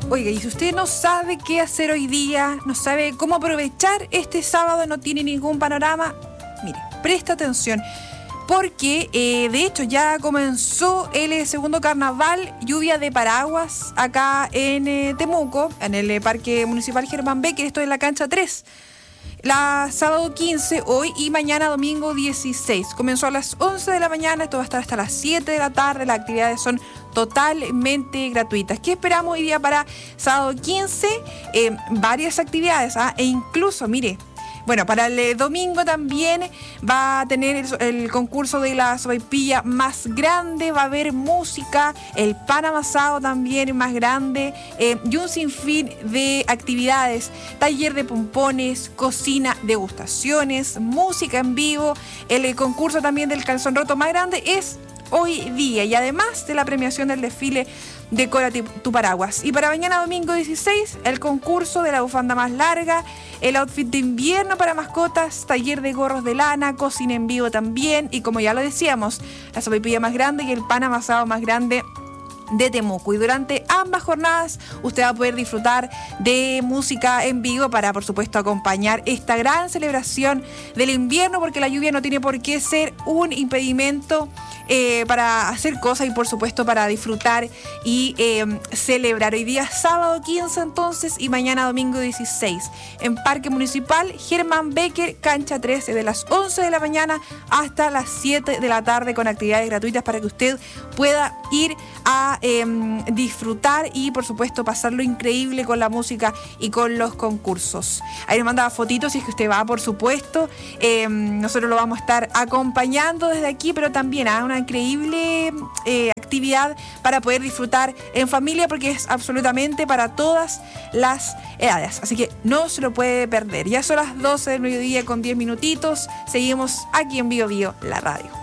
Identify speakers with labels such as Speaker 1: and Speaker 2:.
Speaker 1: Oiga, y si usted no sabe qué hacer hoy día, no sabe cómo aprovechar este sábado, no tiene ningún panorama, mire, presta atención. Porque, de hecho, ya comenzó el segundo carnaval Lluvia de Paraguas acá en Temuco, en el Parque Municipal Germán Becker, esto es la cancha 3. La sábado 15, hoy y mañana domingo 16. Comenzó a las 11 de la mañana, esto va a estar hasta las 7 de la tarde. Las actividades son totalmente gratuitas. ¿Qué esperamos hoy día para sábado 15? Varias actividades, e incluso, mire, bueno, para el domingo también va a tener el concurso de la sopaipilla más grande, va a haber música, el pan amasado también más grande, y un sinfín de actividades, taller de pompones, cocina, degustaciones, música en vivo, el concurso también del calzón roto más grande es hoy día, y además de la premiación del desfile Decora tu paraguas. Y para mañana domingo 16, el concurso de la bufanda más larga, el outfit de invierno para mascotas, taller de gorros de lana, cocina en vivo también, y como ya lo decíamos, la sopaipilla más grande y el pan amasado más grande de Temuco. Y durante ambas jornadas usted va a poder disfrutar de música en vivo para, por supuesto, acompañar esta gran celebración del invierno, porque la lluvia no tiene por qué ser un impedimento para hacer cosas y, por supuesto, para disfrutar y celebrar. Hoy día sábado 15 entonces y mañana domingo 16 en Parque Municipal Germán Becker, cancha 13, de las 11 de la mañana hasta las 7 de la tarde, con actividades gratuitas para que usted pueda ir a disfrutar y, por supuesto, pasarlo increíble con la música y con los concursos. Ahí nos manda fotitos, si es que usted va, por supuesto. Nosotros lo vamos a estar acompañando desde aquí, pero también una increíble actividad para poder disfrutar en familia, porque es absolutamente para todas las edades. Así que no se lo puede perder. Ya son las 12 del mediodía con 10 minutitos. Seguimos aquí en Bio Bio, la radio.